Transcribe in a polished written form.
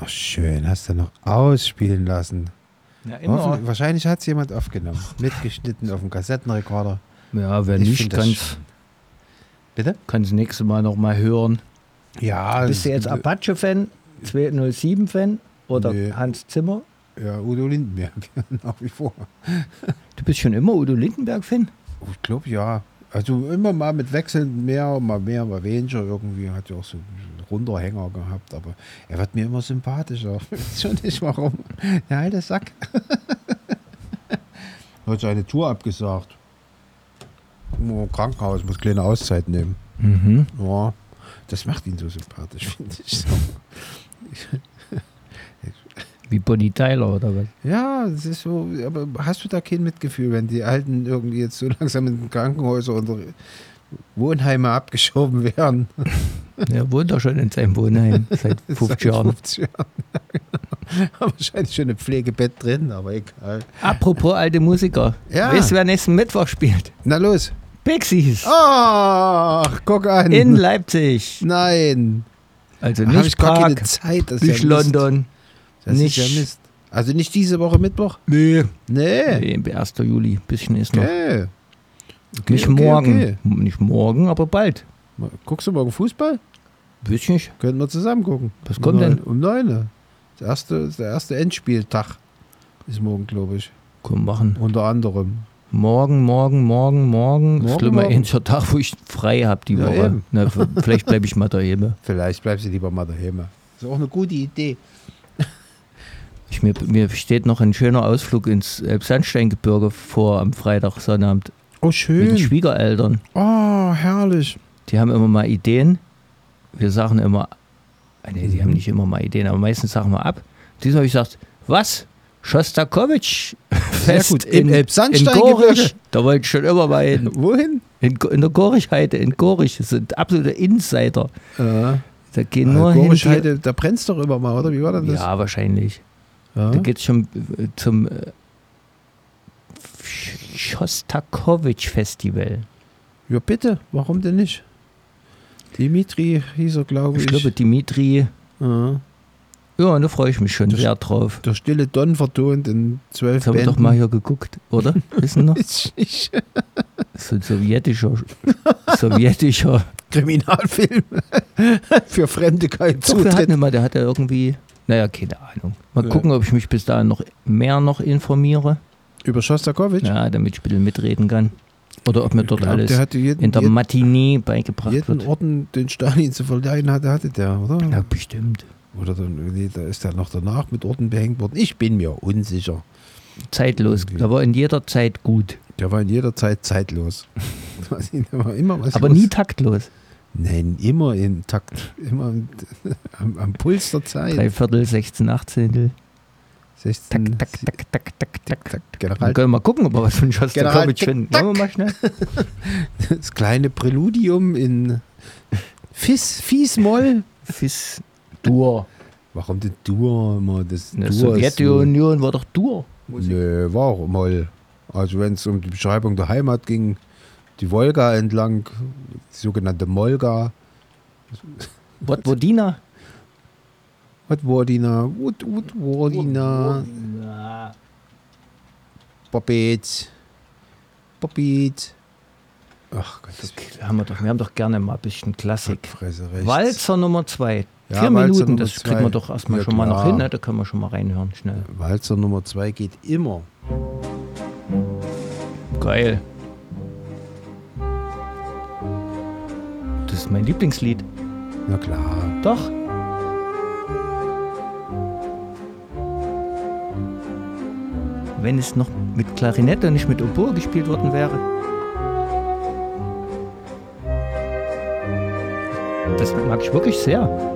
Ach schön, hast du noch ausspielen lassen. Ja, immer. Wahrscheinlich hat es jemand aufgenommen. Mitgeschnitten auf dem Kassettenrekorder. Ja, wer Ich nicht, find das kann schön. Bitte? das nächste Mal noch mal hören. Ja. Bist du jetzt Apache-Fan, 207-Fan oder Nee. Hans Zimmer? Ja, Udo Lindenberg, nach wie vor. Du bist schon immer Udo Lindenberg-Fan? Ich glaube, ja. Also immer mal mit Wechseln, mal weniger. Irgendwie hat er auch so einen Runterhänger gehabt, aber er wird mir immer sympathischer. Ich weiß schon nicht warum. Der alte Sack. Hat seine Tour abgesagt. Nur Krankenhaus, muss kleine Auszeit nehmen. Mhm. Ja, das macht ihn so sympathisch, finde ich. So. Wie Bonnie Tyler oder was? Ja, das ist so, aber hast du da kein Mitgefühl, wenn die Alten irgendwie jetzt so langsam in Krankenhäuser und Wohnheime abgeschoben werden? Er wohnt doch schon in seinem Wohnheim seit 50 Jahren. 50 Jahren. Haben wahrscheinlich schon ein Pflegebett drin, aber egal. Apropos alte Musiker. Ja. Weißt du, wer nächsten Mittwoch spielt? Na los. Pixies. Ach, guck an. In Leipzig. Nein. Also Da habe nicht ich gar keine Prag, Zeit. Das ist nicht ja Mist. London. Das nicht- ist ja Mist. Also nicht diese Woche Mittwoch? Nee. Nee. 1. Juli. Bisschen ist noch. Okay. Nicht okay, morgen. okay. Nicht morgen, aber bald. Guckst du morgen Fußball? Weiß nicht. Können wir zusammen gucken. Was kommt denn? Um 9. Der erste Endspieltag ist morgen, glaube ich. Komm, machen. Unter anderem. Morgen. Das ist immer morgen. ein Tag, wo ich frei habe die Ja, Woche. eben. Na, vielleicht bleibe ich mal daheim. Vielleicht bleibst du lieber mal daheim. Das ist auch eine gute Idee. Mir steht noch ein schöner Ausflug ins Elbsandsteingebirge vor am Freitag, Sonnabend Oh, mit den schön. Schwiegereltern. Oh, herrlich. Die haben immer mal Ideen. Wir sagen immer, nee, die haben nicht immer mal Ideen, aber meistens sagen wir ab. Diesmal habe ich gesagt, was? Schostakowitsch Fest gut. Im in Elbsandsteingebirge? Gorisch. Da wollte ich schon immer mal hin. Wohin? In der Gorichheide, in Gorisch. Das sind absolute Insider. Da gehen nur hin. Gorichheide, da brennt's doch immer mal, oder? Wie war denn das? Ja, wahrscheinlich. Ja. Da geht es schon zum Schostakowitsch-Festival. Ja, bitte. Warum denn nicht? Dimitri hieß er, glaube ich. Ich glaube, Dimitri. Ja. Ja, da freue ich mich schon Das- sehr drauf. Der stille Don vertont in 12 Jetzt haben wir Bänden. doch mal hier geguckt, oder? Wissen noch? Ist nicht So ein sowjetischer. Kriminalfilm. Für Fremde kein Doch, wir hatten Zutritt. immer, der hatte irgendwie. Naja, keine Ahnung. Mal Ja. gucken, ob ich mich bis dahin noch mehr informiere. Über Schostakowitsch? Ja, damit ich ein bisschen mitreden kann. Oder ob mir dort Ich glaub, alles der hatte in der Matinee beigebracht jeden wird. Orden, den Stalin zu verleihen hatte der, oder? Ja, bestimmt. Oder nee, da ist er noch danach mit Orden behängt worden. Ich bin mir unsicher. Zeitlos. Irgendwie. Der war in jeder Zeit gut. Der war in jeder Zeit zeitlos. Da war immer was Aber los. nie taktlos. Nein, immer in Takt. Immer am Puls der Zeit. 3/4, 16, 18. 16. Tak. Wir General, können mal gucken, ob wir was von Schostakowitsch General, finden. Wollen wir mal schnell? das kleine Präludium in Fies-Moll. Dur. Warum denn Dur immer? Das In der Dur ist Sowjetunion war doch Dur. so, nö, war auch Moll. Also wenn es um die Beschreibung der Heimat ging, die Wolga entlang, die sogenannte Molga. Wodina. Wodina, Wodina, Popitz. Ach Gott, das Wir haben doch gerne mal ein bisschen Klassik. Fresse rechts. Walzer Nummer 2. Ja, 4 Walzer Minuten, Nummer das zwei. kriegen wir doch erstmal Ja, schon mal noch klar. hin. Ne? Da können wir schon mal reinhören, schnell. Walzer Nummer 2 geht immer. Geil. Das ist mein Lieblingslied. Na klar. Doch. Wenn es noch mit Klarinette und nicht mit Oboe gespielt worden wäre. Das mag ich wirklich sehr.